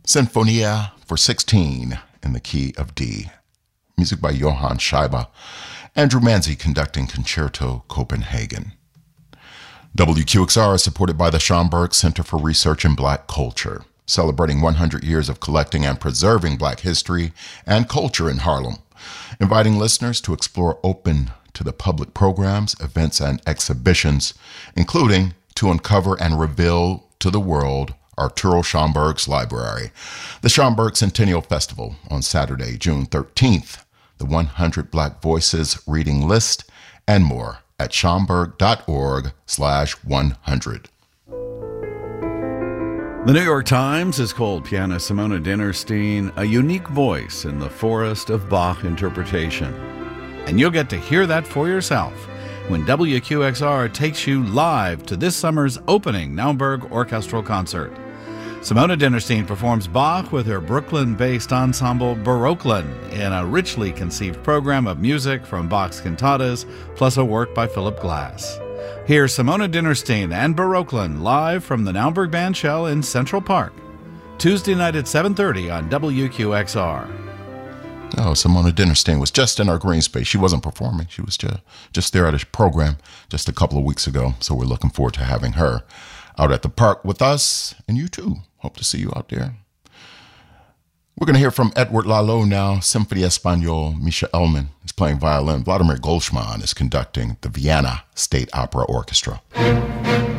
Sinfonia for 16 in the key of D. Music by Johann Scheibe. Andrew Manzi conducting Concerto Copenhagen. WQXR is supported by the Schomburg Center for Research in Black Culture, celebrating 100 years of collecting and preserving Black history and culture in Harlem, inviting listeners to explore open to the public programs, events, and exhibitions, including to uncover and reveal to the world Arturo Schomburg's library, the Schomburg Centennial Festival on Saturday, June 13th, the 100 Black Voices reading list, and more at schomburg.org/100. The New York Times has called pianist Simona Dinnerstein a unique voice in the forest of Bach interpretation. And you'll get to hear that for yourself when WQXR takes you live to this summer's opening Naumburg Orchestral Concert. Simona Dinnerstein performs Bach with her Brooklyn-based ensemble Baroqueland in a richly conceived program of music from Bach's cantatas, plus a work by Philip Glass. Hear Simona Dinnerstein and Baroqueland live from the Naumburg Bandshell in Central Park, Tuesday night at 7:30 on WQXR. Oh, Simona Dinnerstein was just in our green space. She wasn't performing. She was just there at a program just a couple of weeks ago. So we're looking forward to having her out at the park with us, and you too. Hope to see you out there. We're going to hear from Edward Lalo now. Symphony Espagnole. Misha Elman is playing violin. Vladimir Golshman is conducting the Vienna State Opera Orchestra.